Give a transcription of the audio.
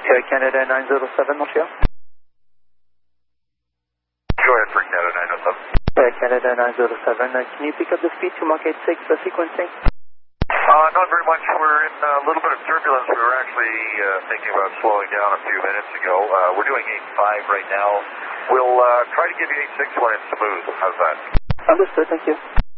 Air Canada 907, Montreal. Go ahead for Canada 907. Air Canada 907, can you pick up the speed to Mach 86 sequencing? Not very much. We're in a little bit of turbulence. We were actually thinking about slowing down a few minutes ago. We're doing 85 right now. We'll try to give you 86 when it's smooth. How's that? Understood, thank you.